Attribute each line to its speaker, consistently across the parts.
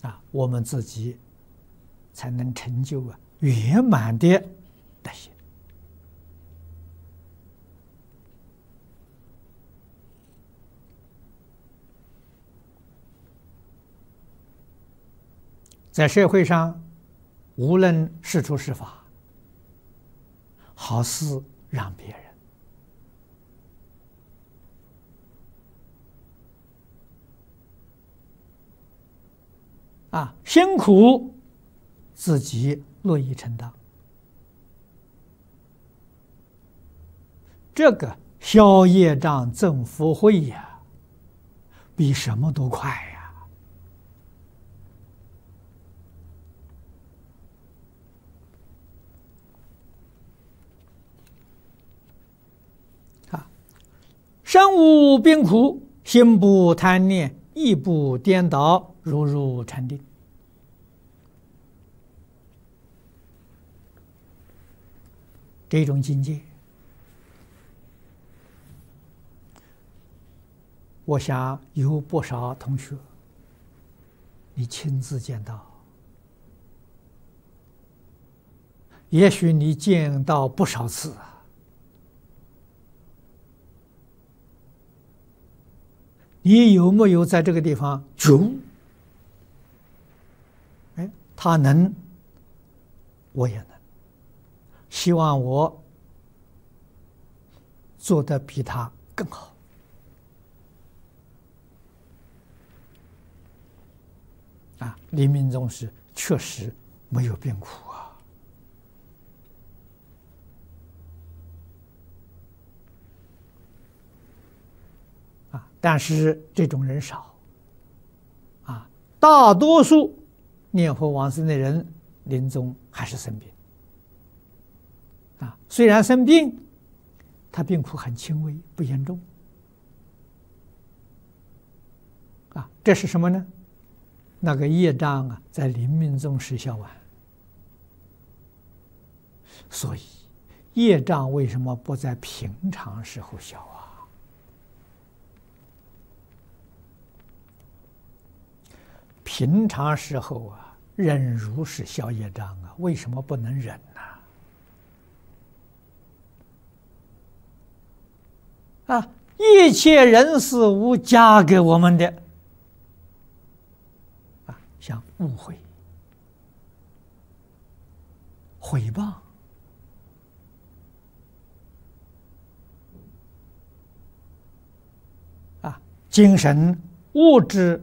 Speaker 1: 我们自己才能成就圆满的德行。在社会上，无论是处是法，好事让别人，辛苦自己乐意承担，这个消业障增福慧呀，比什么都快呀！身无病苦，心不贪念，意不颠倒，如如禅定。这种境界，我想有不少同学你亲自见到，也许你见到不少次你有没有在这个地方觉悟？他能，我也能。希望我做得比他更好。临命终时确实没有病苦但是这种人少大多数念佛往生的人临终还是生病虽然生病，他病苦很轻微，不严重这是什么呢？那个业障在临命终时消完。所以业障为什么不在平常时候消平常时候忍辱是消业障为什么不能忍呢？一切人事物加给我们的像误会、毁谤精神、物质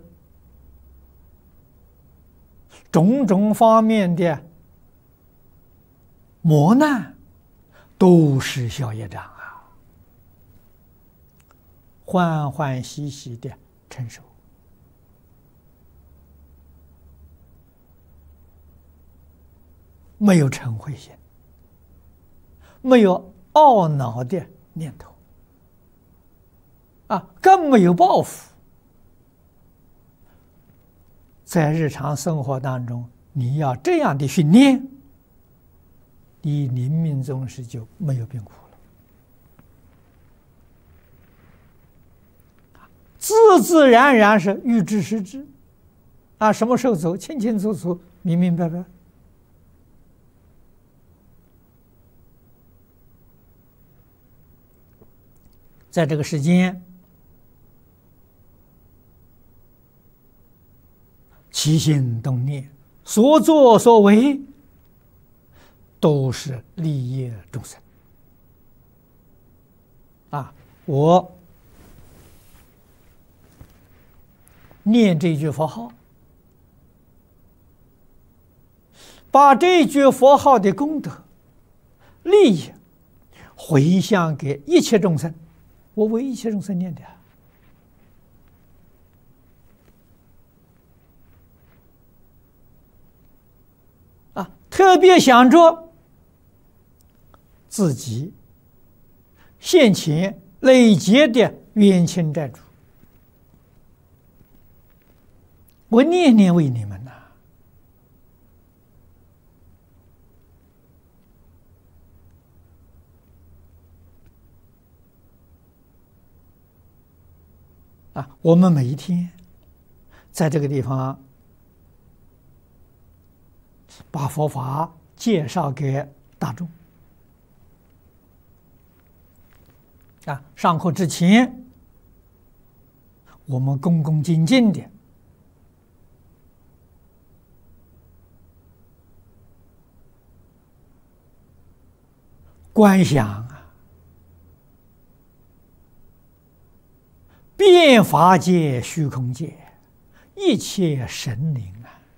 Speaker 1: 种种方面的磨难，都是消业障欢欢喜喜的承受。没有嗔恚心，没有懊恼的念头更没有报复。在日常生活当中，你要这样的训练，你临命终时就没有病苦了，自自然然是欲知时知什么时候走，清清楚楚，明明白白。在这个世间，起心动念，所作所为，都是利益众生我念这句佛号，把这句佛号的功德、利益回向给一切众生。我为一切众生念的特别想着自己现前累劫的冤亲债主，我念念为你们我们每一天在这个地方把佛法介绍给大众。上课之前，我们恭恭敬敬的观想遍法界、虚空界一切神灵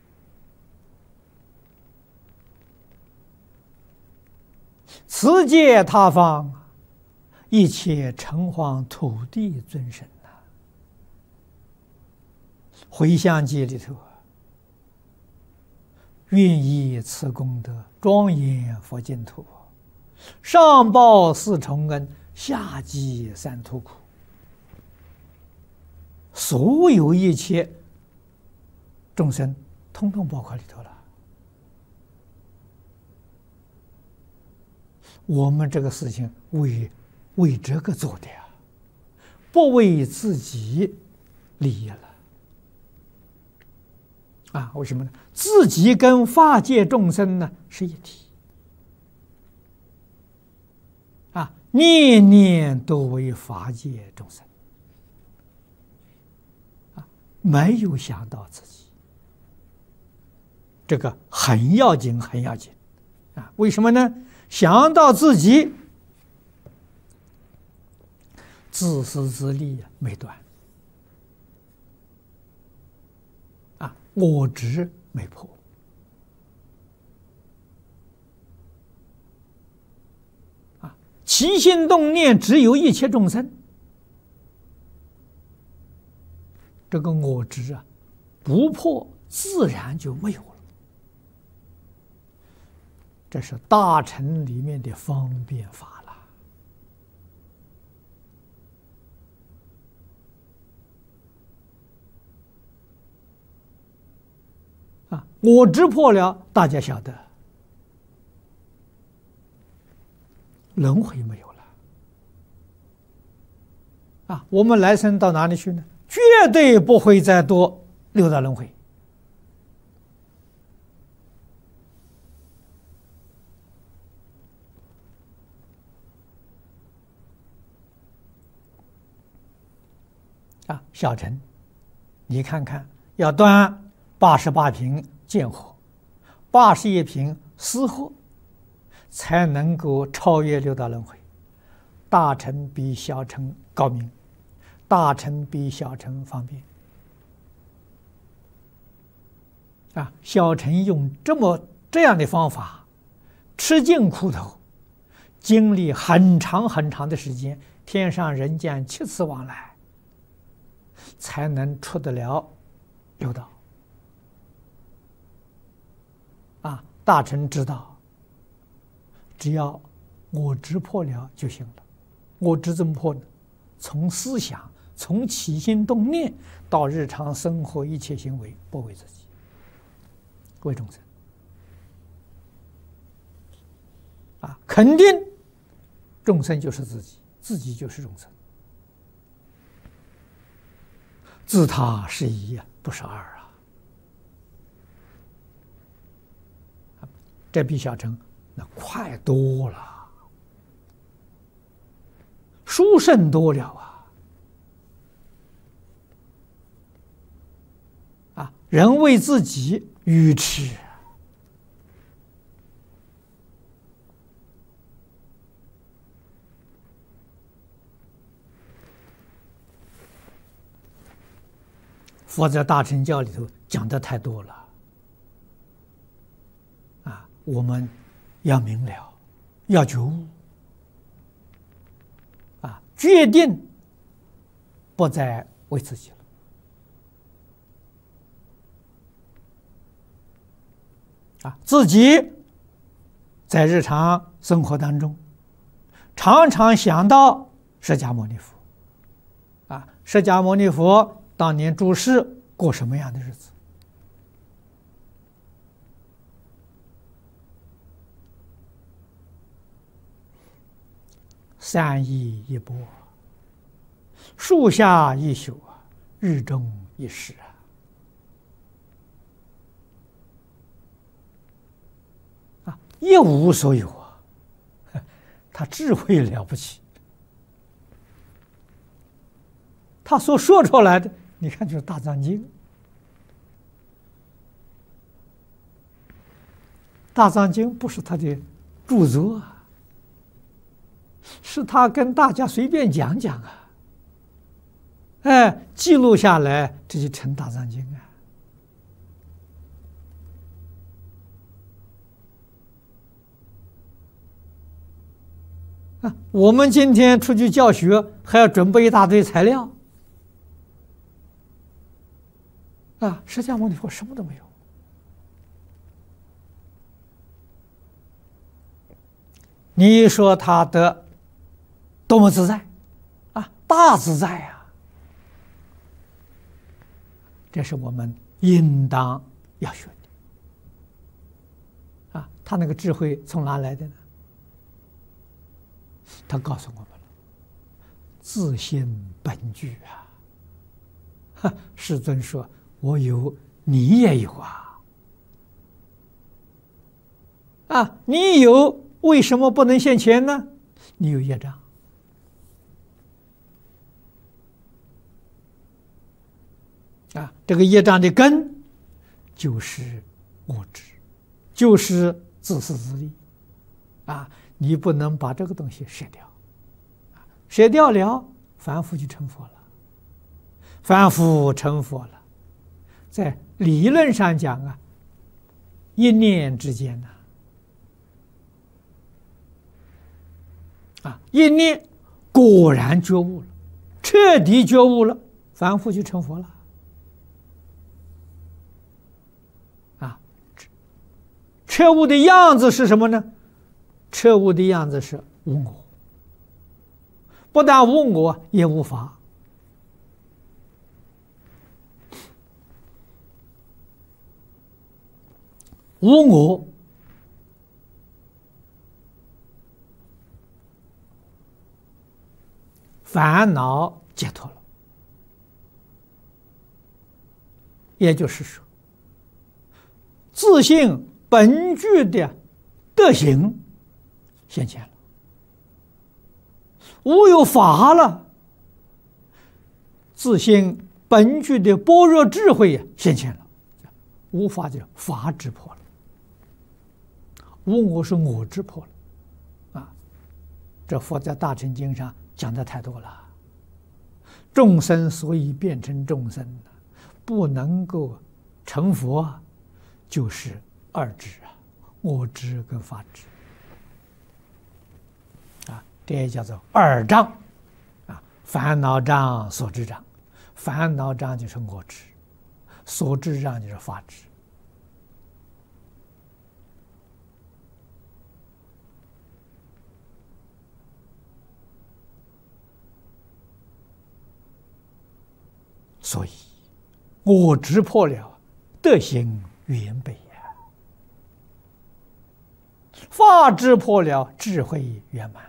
Speaker 1: 此界他方一切城隍土地尊神回向记里头，愿以此功德庄严佛净土，上报四重恩，下济三途苦。所有一切众生，通通包括里头了。我们这个事情为这个做的呀，不为自己利益了。为什么呢？自己跟法界众生呢是一体，念念都为法界众生，没有想到自己，这个很要紧，很要紧为什么呢？想到自己，自私自利没断。我执没破，起心动念只有一切众生，这个我执不破，自然就没有了。这是大乘里面的方便法了。我执破了，大家晓得，轮回没有了。我们来生到哪里去呢？绝对不会再多六道轮回。小乘，你看看，要断88品见惑，81品思惑，才能够超越六道轮回。大乘比小乘高明，大乘比小乘方便。小乘用这样的方法，吃尽苦头，经历很长很长的时间，天上人间7次往来，才能出得了六道。大乘知道，只要我执破了就行了。我执怎么破呢？从思想，从起心动念到日常生活一切行为，不为自己，为众生。肯定众生就是自己，自己就是众生，自他是一不是二这比小乘那快多了，殊胜多了人为自己愚痴。佛在大乘教里头讲的太多了我们要明了，要觉悟决定不再为自己了自己在日常生活当中常常想到释迦牟尼佛释迦牟尼佛当年住世过什么样的日子？3衣1钵，树下1宿日中1时一无所有啊，他智慧了不起，他所说出来的，你看就是大藏经。大藏经不是他的著作啊，是他跟大家随便讲讲啊，哎，记录下来，这就成大藏经啊。我们今天出去教学，还要准备一大堆材料啊！释迦牟尼佛什么都没有。你说他的多么自在啊，大自在啊！这是我们应当要学的啊。他那个智慧从哪来的呢？他告诉我们了，自性本具啊！世尊说：“我有，你也有啊！啊，你有，为什么不能现前呢？你有业障啊！这个业障的根就是我执，就是自私自利啊！你不能把这个东西舍掉，舍掉了，凡夫就成佛了。凡夫成佛了，在理论上讲啊，一念之间呢，一念果然觉悟了，彻底觉悟了，凡夫就成佛了。彻悟的样子是什么呢？彻悟的样子是无我，不但无我，也无法。无我，烦恼解脱了，也就是说，自性本具的德行现前了，无有法了，自性本具的般若智慧现前了，无法就法智破了，无我是我智破了，啊，这佛在大乘经上讲的太多了。众生所以变成众生，不能够成佛，就是二执啊，我执跟法执。这也叫做二障啊，烦恼障、所知障。烦恼障就是我执，所知障就是法执。所以，我执破了，德行圆备呀；法执破了，智慧圆满。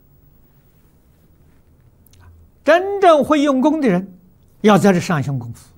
Speaker 1: 真正会用功的人，要在这上下功夫。